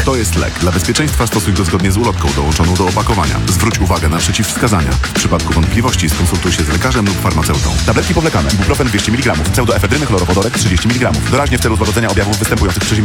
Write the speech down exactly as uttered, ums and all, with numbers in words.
To jest lek. Dla bezpieczeństwa stosuj go zgodnie z ulotką dołączoną do opakowania. Zwróć uwagę na przeciwwskazania. W przypadku wątpliwości skonsultuj się z lekarzem lub farmaceutą. Tabletki powlekane. Ibuprofen dwieście miligramów. Pseudoefedryny chlorowodorek trzydzieści miligramów. Doraźnie w celu złagodzenia objawów występujących przy